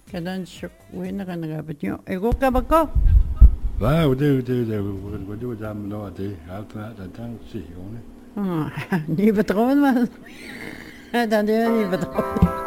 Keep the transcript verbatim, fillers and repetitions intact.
Kadanshuk winaka nagapatyo. Ego ka ba ko? Ba ude ude ude ude ude am lo de altra da tang si one. Ah, niet vertrouwen man. Dan doe je niet vertrouwen.